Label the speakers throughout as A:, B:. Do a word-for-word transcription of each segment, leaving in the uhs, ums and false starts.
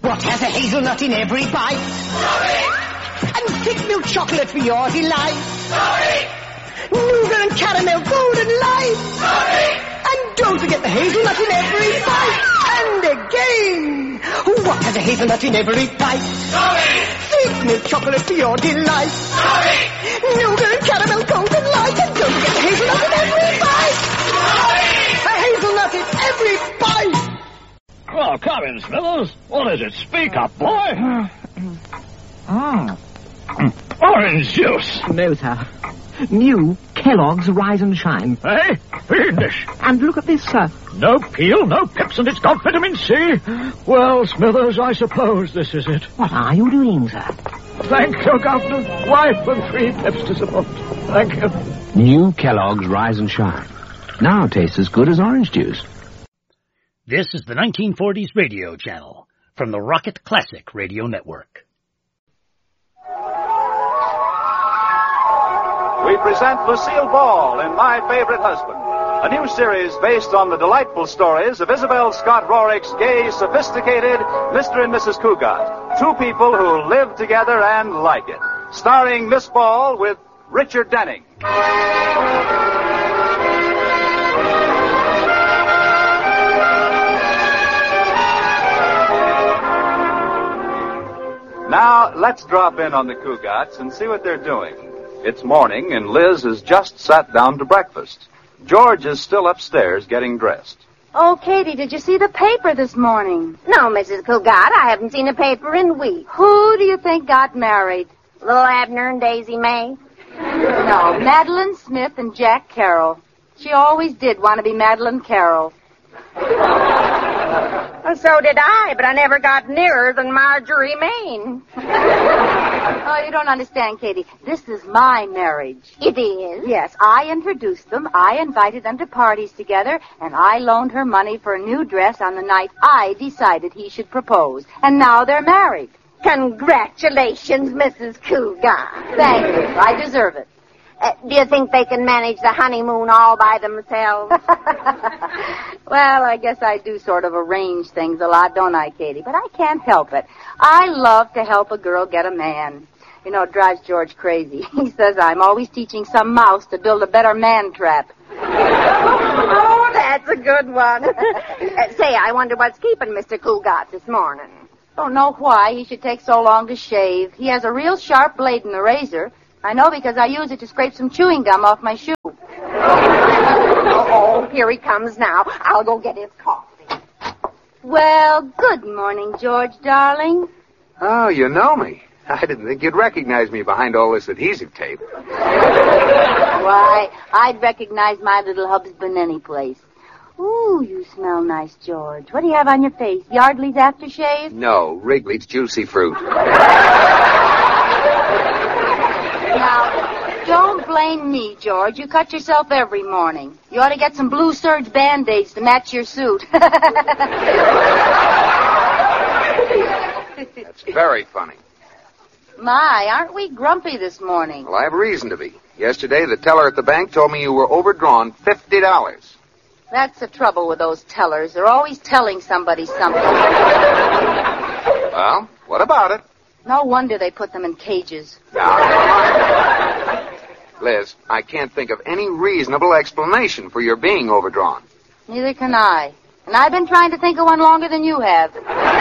A: What has a hazelnut in every bite?
B: Sorry!
A: And thick milk chocolate for your delight.
B: Sorry!
A: Nougat and caramel golden light.
B: Sorry!
A: And don't forget the hazelnut in every bite. And again, what has a hazelnut in every bite?
B: Sorry!
A: Thick milk chocolate for your delight.
B: Sorry!
A: Nougat and caramel golden light. And don't forget the hazelnut in every bite.
B: Sorry!
A: A hazelnut in every bite.
C: Oh, come in, Smithers. What is it? Speak up, boy.
D: Ah.
C: Orange juice.
D: No, sir. New Kellogg's Rise and Shine.
C: Hey, fiendish.
D: And look at this, sir.
C: No peel, no pips, and it's got vitamin C. Well, Smithers, I suppose this is it.
D: What are you doing, sir?
C: Thank you, Governor. Wife and three pips to support. Thank you.
E: New Kellogg's Rise and Shine. Now tastes as good as orange juice.
F: This is the nineteen forties Radio Channel from the Rocket Classic Radio Network.
G: We present Lucille Ball in My Favorite Husband, a new series based on the delightful stories of Isabel Scott Rorick's gay, sophisticated Mister and Missus Cougat, two people who live together and like it. Starring Miss Ball with Richard Denning. Now, let's drop in on the Cougats and see what they're doing. It's morning, and Liz has just sat down to breakfast. George is still upstairs getting dressed.
H: Oh, Katie, did you see the paper this morning?
I: No, Missus Cougat, I haven't seen a paper in weeks.
H: Who do you think got married?
I: Little Abner and Daisy May?
H: No, Madeline Smith and Jack Carroll. She always did want to be Madeline Carroll.
I: Well, so did I, but I never got nearer than Marjorie Main.
H: Oh, you don't understand, Katie. This is my marriage.
I: It is?
H: Yes, I introduced them, I invited them to parties together, and I loaned her money for a new dress on the night I decided he should propose. And now they're married.
I: Congratulations, Missus Cougat.
H: Thank you. I deserve it.
I: Uh, do you think they can manage the honeymoon all by themselves?
H: Well, I guess I do sort of arrange things a lot, don't I, Katie? But I can't help it. I love to help a girl get a man. You know, it drives George crazy. He says I'm always teaching some mouse to build a better man trap.
I: Oh, that's a good one. uh, say, I wonder what's keeping Mister Cougat this morning.
H: Don't know why he should take so long to shave. He has a real sharp blade in the razor. I know because I use it to scrape some chewing gum off my shoe.
I: Oh, here he comes now. I'll go get his coffee.
H: Well, good morning, George, darling.
J: Oh, you know me. I didn't think you'd recognize me behind all this adhesive tape.
H: Why, I'd recognize my little husband any place. Ooh, you smell nice, George. What do you have on your face? Yardley's aftershave?
J: No, Wrigley's Juicy Fruit.
H: Now, don't blame me, George. You cut yourself every morning. You ought to get some blue serge Band-Aids to match your suit.
J: That's very funny.
H: My, aren't we grumpy this morning?
J: Well, I have reason to be. Yesterday, the teller at the bank told me you were overdrawn fifty dollars.
H: That's the trouble with those tellers. They're always telling somebody something.
J: Well, what about it?
H: No wonder they put them in cages.
J: Now, Liz, I can't think of any reasonable explanation for your being overdrawn.
H: Neither can I. And I've been trying to think of one longer than you have.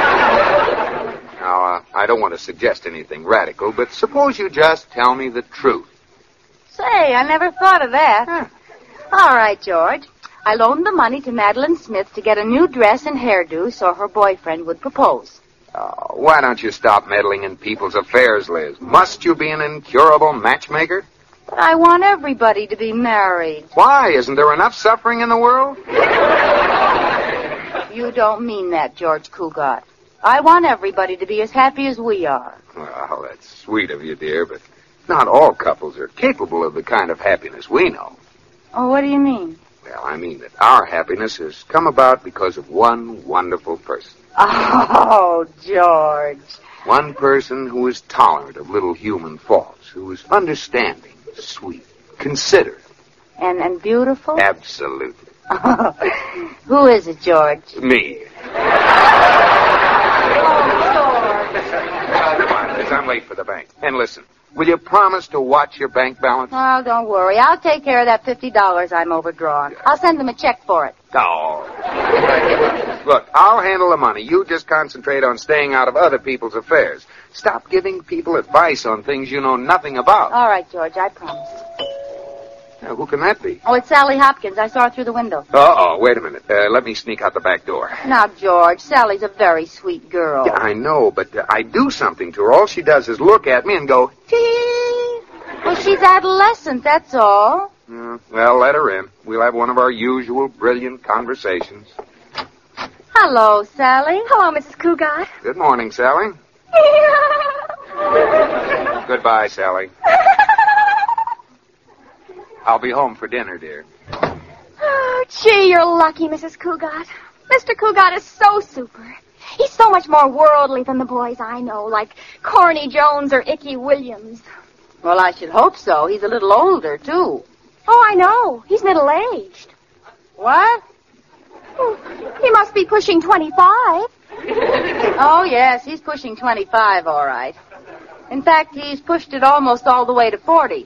J: Now, uh, I don't want to suggest anything radical, but suppose you just tell me the truth.
H: Say, I never thought of that.
J: Huh.
H: All right, George. I loaned the money to Madeline Smith to get a new dress and hairdo so her boyfriend would propose.
J: Oh, why don't you stop meddling in people's affairs, Liz? Must you be an incurable matchmaker?
H: But I want everybody to be married.
J: Why? Isn't there enough suffering in the world?
H: You don't mean that, George Cougat. I want everybody to be as happy as we are.
J: Well, that's sweet of you, dear, but not all couples are capable of the kind of happiness we know.
H: Oh, what do you mean?
J: Well, I mean that our happiness has come about because of one wonderful person.
H: Oh, George.
J: One person who is tolerant of little human faults, who is understanding, sweet, considerate.
H: And and beautiful?
J: Absolutely.
H: Who is it, George?
J: Me.
H: Oh, so
J: And listen, will you promise to watch your bank balance?
H: Oh, don't worry. I'll take care of that fifty dollars I'm overdrawn. I'll send them a check for it.
J: Oh. Look, I'll handle the money. You just concentrate on staying out of other people's affairs. Stop giving people advice on things you know nothing about.
H: All right, George, I promise.
J: Now, who can that be?
H: Oh, it's Sally Hopkins. I saw her through the window.
J: Uh-oh, wait a minute. Uh, let me sneak out the back door.
H: Now, George, Sally's a very sweet girl.
J: Yeah, I know, but uh, I do something to her. All she does is look at me and go, tee.
H: Well, she's adolescent, that's all.
J: Uh, well, let her in. We'll have one of our usual brilliant conversations.
H: Hello, Sally.
I: Hello, Missus Cougat.
J: Good morning, Sally. Goodbye, Sally. I'll be home for dinner, dear.
I: Oh, gee, you're lucky, Missus Cougat. Mister Cougat is so super. He's so much more worldly than the boys I know, like Corny Jones or Icky Williams.
H: Well, I should hope so. He's a little older, too.
I: Oh, I know. He's middle-aged.
H: What?
I: Oh, he must be pushing twenty-five.
H: Oh, yes, he's pushing twenty-five, all right. In fact, he's pushed it almost all the way to forty.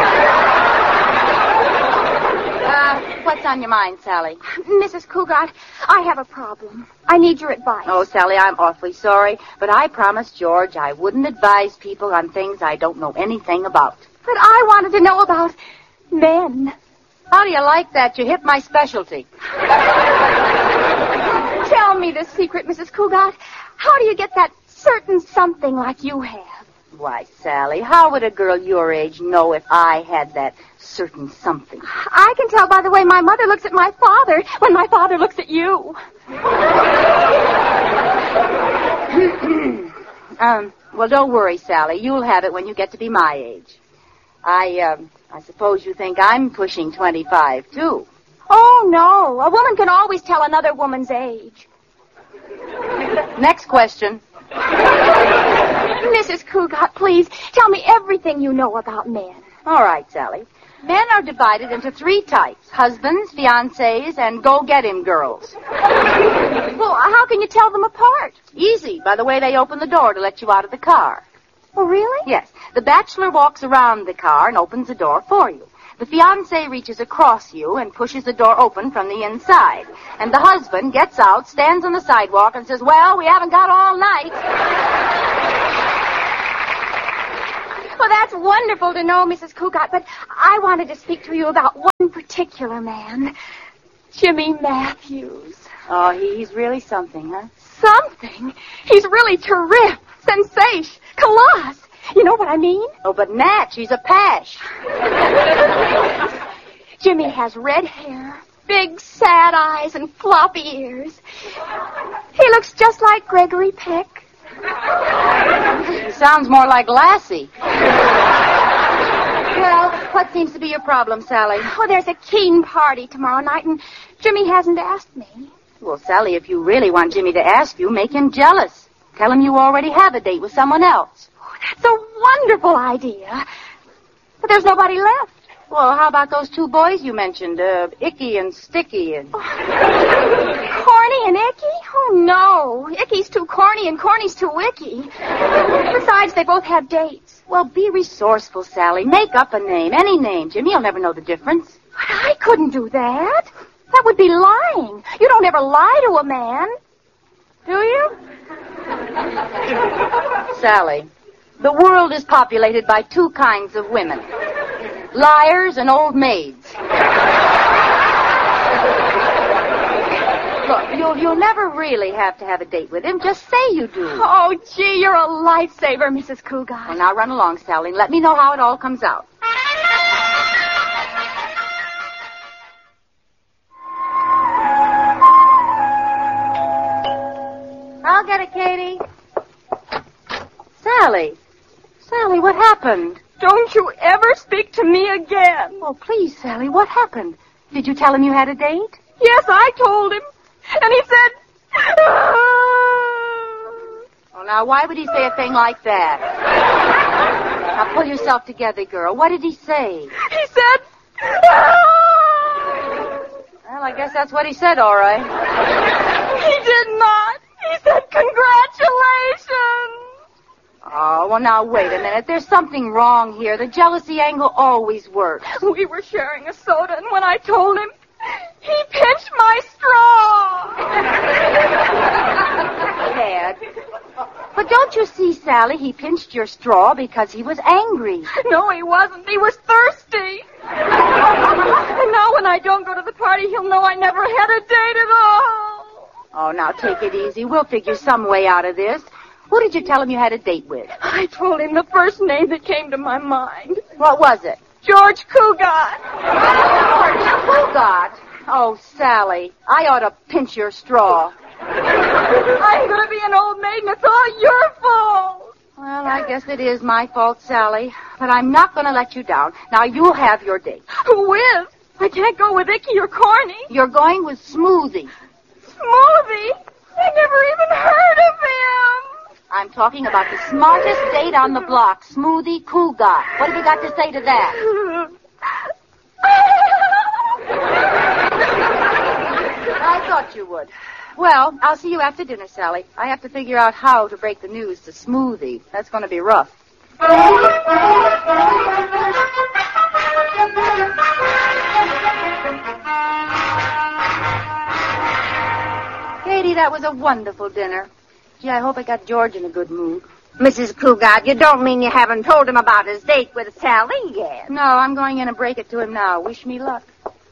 H: Uh, what's on your mind, Sally?
I: Missus Cougat, I have a problem. I need your advice.
H: Oh, Sally, I'm awfully sorry, but I promised George I wouldn't advise people on things I don't know anything about.
I: But I wanted to know about men.
H: How do you like that? You hit my specialty.
I: Tell me the secret, Missus Cougat. How do you get that certain something like you have?
H: Why, Sally, how would a girl your age know if I had that certain something?
I: I can tell by the way my mother looks at my father when my father looks at you.
H: um, well, don't worry, Sally. You'll have it when you get to be my age. I, um, I suppose you think I'm pushing twenty-five, too.
I: Oh, no. A woman can always tell another woman's age.
H: Next question.
I: Missus Cougat, please, tell me everything you know about men.
H: All right, Sally. Men are divided into three types: husbands, fiancés, and go-get-him girls.
I: Well, how can you tell them apart?
H: Easy, by the way they open the door to let you out of the car.
I: Oh, really?
H: Yes. The bachelor walks around the car and opens the door for you. The fiancé reaches across you and pushes the door open from the inside. And the husband gets out, stands on the sidewalk, and says, well, we haven't got all night.
I: Well, that's wonderful to know, Missus Cougat, but I wanted to speak to you about one particular man. Jimmy Matthews.
H: Oh, he, he's really something, huh?
I: Something? He's really terrific, sensation, coloss. You know what I mean?
H: Oh, but Natch, he's a pash.
I: Jimmy has red hair, big sad eyes, and floppy ears. He looks just like Gregory Peck.
H: He sounds more like Lassie. Well, what seems to be your problem, Sally?
I: Oh, there's a keen party tomorrow night, and Jimmy hasn't asked me.
H: Well, Sally, if you really want Jimmy to ask you, make him jealous. Tell him you already have a date with someone else.
I: Oh, that's a wonderful idea. But there's nobody left.
H: Well, how about those two boys you mentioned, uh, Icky and Sticky and...
I: Oh. Corny and Icky? Oh, no. Icky's too corny and Corny's too icky. Besides, they both have dates.
H: Well, be resourceful, Sally. Make up a name, any name. Jimmy'll never know the difference.
I: But I couldn't do that. That would be lying. You don't ever lie to a man. Do you?
H: Sally, the world is populated by two kinds of women. Liars and old maids. Look, you'll, you'll never really have to have a date with him. Just say you do.
I: Oh, gee, you're a lifesaver, Missus Cougat.
H: Well, now run along, Sally, and let me know how it all comes out. I'll get it, Katie. Sally. Sally, what happened?
I: Don't you ever speak to me again.
H: Oh, please, Sally, what happened? Did you tell him you had a date?
I: Yes, I told him. And he said...
H: Oh, now, why would he say a thing like that? Now, pull yourself together, girl. What did he say?
I: He said...
H: Well, I guess that's what he said, all right.
I: He did not. He said, congratulations.
H: Oh, well, now, wait a minute. There's something wrong here. The jealousy angle always works.
I: We were sharing a soda, and when I told him, he pinched my straw.
H: Dad. But don't you see, Sally, he pinched your straw because he was angry.
I: No, he wasn't. He was thirsty. And now when I don't go to the party, he'll know I never had a date at all.
H: Oh, now take it easy. We'll figure some way out of this. Who did you tell him you had a date with?
I: I told him the first name that came to my mind.
H: What was it?
I: George Cugat.
H: George Cugat? Oh, Sally, I ought to pinch your straw.
I: I'm going to be an old maid, and it's all your fault.
H: Well, I guess it is my fault, Sally. But I'm not going to let you down. Now, you'll have your date.
I: Who is? I can't go with Icky or Corny.
H: You're going with Smoothie.
I: Smoothie? I never even heard of him.
H: I'm talking about the smartest date on the block, Smoothie Cugat. What have you got to say to that? I thought you would. Well, I'll see you after dinner, Sally. I have to figure out how to break the news to Smoothie. That's going to be rough. Katie, that was a wonderful dinner. Gee, I hope I got George in a good mood.
K: Missus Cugat, you don't mean you haven't told him about his date with Sally yet?
H: No, I'm going in and break it to him now. Wish me luck.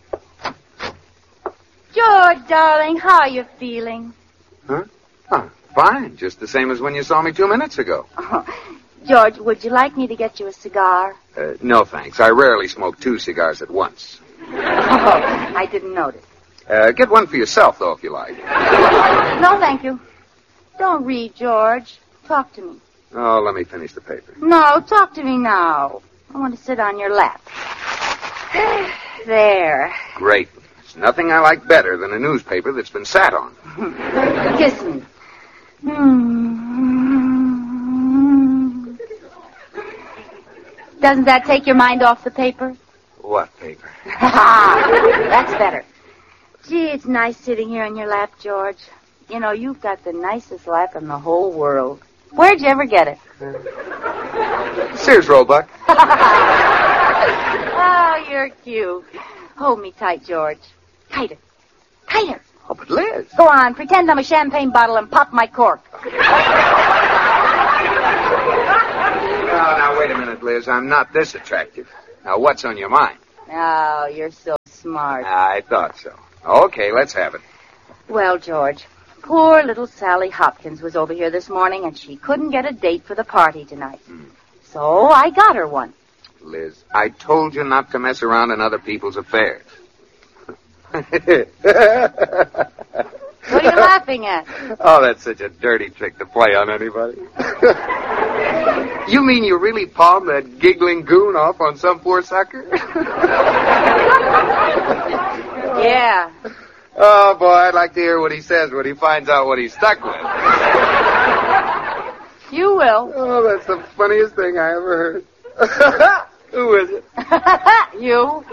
H: George, darling, how are you feeling?
J: Huh? Oh, fine. Just the same as when you saw me two minutes ago.
H: Oh, George, would you like me to get you a cigar?
J: Uh, no, thanks. I rarely smoke two cigars at once.
H: Oh, I didn't notice.
J: Uh, get one for yourself, though, if you like.
H: No, thank you. Don't read, George. Talk to me.
J: Oh, let me finish the paper.
H: No, talk to me now. I want to sit on your lap. There.
J: Great. There's nothing I like better than a newspaper that's been sat on.
H: Kiss me. Doesn't that take your mind off the paper?
J: What paper?
H: That's better. Gee, it's nice sitting here on your lap, George. You know, you've got the nicest lap in the whole world. Where'd you ever get it?
J: Sears Roebuck.
H: Oh, you're cute. Hold me tight, George. Tighter. Tighter.
J: Oh, but Liz.
H: Go on, pretend I'm a champagne bottle and pop my cork.
J: Oh, now, wait a minute, Liz. I'm not this attractive. Now, what's on your mind?
H: Oh, you're so smart.
J: I thought so. Okay, let's have it.
H: Well, George, poor little Sally Hopkins was over here this morning, and she couldn't get a date for the party tonight. Hmm. So I got her one.
J: Liz, I told you not to mess around in other people's affairs.
H: What are you laughing at?
J: Oh, that's such a dirty trick to play on anybody. You mean you really palmed that giggling goon off on some poor sucker?
H: Yeah.
J: Oh, boy, I'd like to hear what he says when he finds out what he's stuck with.
H: You will.
J: Oh, that's the funniest thing I ever heard. Who is it?
H: You.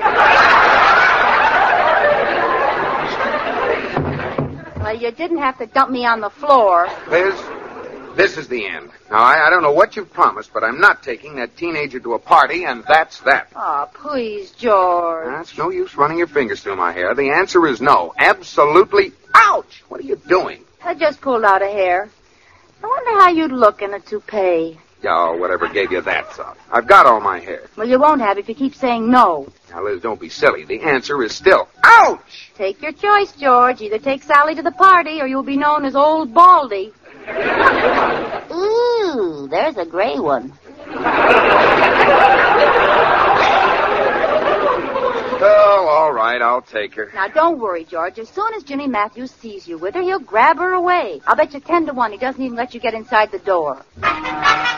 H: Well, you didn't have to dump me on the floor.
J: Liz, this is the end. Now, I, I don't know what you've promised, but I'm not taking that teenager to a party, and that's that.
H: Oh, please, George.
J: That's no use running your fingers through my hair. The answer is no. Absolutely. Ouch! What are you doing?
H: I just pulled out a hair. I wonder how you'd look in a toupee.
J: Oh, whatever gave you that thought. I've got all my hair.
H: Well, you won't have if you keep saying no.
J: Now, Liz, don't be silly. The answer is still, ouch!
H: Take your choice, George. Either take Sally to the party, or you'll be known as Old Baldy. Ooh, there's a gray one.
J: Oh, all right, I'll take her.
H: Now, don't worry, George. As soon as Jimmy Matthews sees you with her, he'll grab her away. I'll bet you ten to one he doesn't even let you get inside the door.